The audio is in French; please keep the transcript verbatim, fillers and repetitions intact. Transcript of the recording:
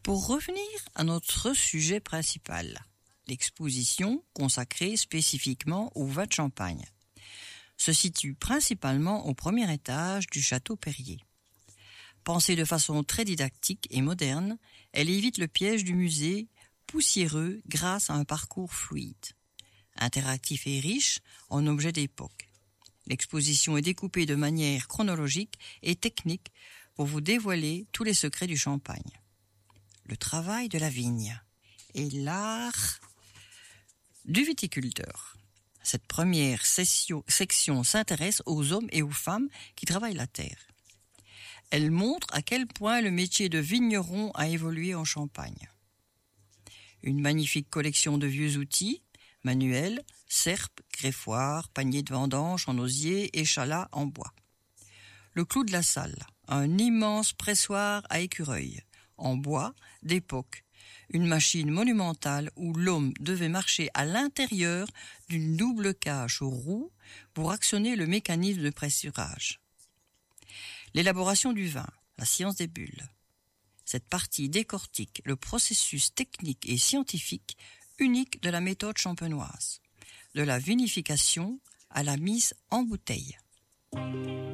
Pour revenir à notre sujet principal, l'exposition consacrée spécifiquement au vin de Champagne se situe principalement au premier étage du château Perrier. Pensée de façon très didactique et moderne, elle évite le piège du musée poussiéreux grâce à un parcours fluide, interactif et riche en objets d'époque. L'exposition est découpée de manière chronologique et technique pour vous dévoiler tous les secrets du champagne. Le travail de la vigne et l'art du viticulteur. Cette première session, section s'intéresse aux hommes et aux femmes qui travaillent la terre. Elle montre à quel point le métier de vigneron a évolué en Champagne. Une magnifique collection de vieux outils, manuels, serpes, greffoirs, paniers de vendange en osier, échalas en bois. Le clou de la salle, un immense pressoir à écureuil, en bois d'époque, une machine monumentale où l'homme devait marcher à l'intérieur d'une double cage aux roues pour actionner le mécanisme de pressurage. L'élaboration du vin, la science des bulles. Cette partie décortique le processus technique et scientifique unique de la méthode champenoise, de la vinification à la mise en bouteille.